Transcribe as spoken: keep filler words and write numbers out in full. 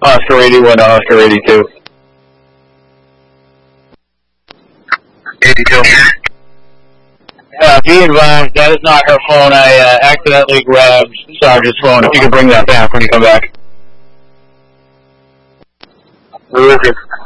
Oscar eighty-one to Oscar eighty-two. eighty-two. Uh, be advised, that is not her phone. I uh, accidentally grabbed Sarge's phone. If you could bring that back when you come back. Who is it?